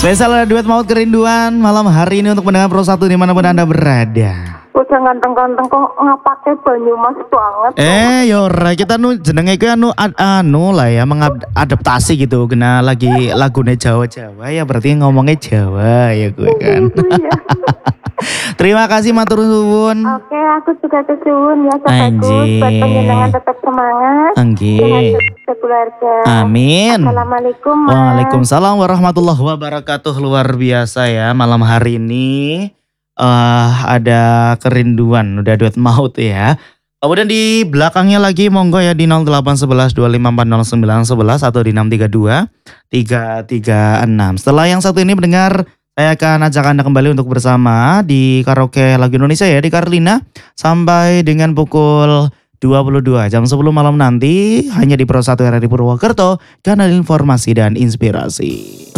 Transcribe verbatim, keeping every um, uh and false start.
Spesial duet maut kerinduan malam hari ini untuk pendengar Pro satu dimanapun Anda berada. Udah ganteng-ganteng kok ngapake Banyumas banget. Eh yora kita nu jenenge ku anu ad, anu lah ya mengadaptasi gitu kena lagi lagune Jawa-Jawa ya berarti ngomongnya Jawa ya gue kan. Iya. Terima kasih matur suwun. Oke, aku juga kesuwun ya Anjir. sahabatku buat penjenengan tetap semangat. Anggih. Sehat keluarga. Amin. Assalamualaikum. Mas. Waalaikumsalam warahmatullahi wabarakatuh. Luar biasa ya malam hari ini uh, ada kerinduan udah duet maut ya. Kemudian di belakangnya lagi monggo ya di nol delapan satu satu dua lima empat nol sembilan satu satu atau di enam tiga dua tiga tiga enam. Setelah yang satu ini mendengar, saya akan ajak Anda kembali untuk bersama di Karaoke Lagu Indonesia ya di Karlina sampai dengan pukul dua puluh dua jam sepuluh malam nanti hanya di Pro satu R R I Purwokerto, kanal informasi dan inspirasi.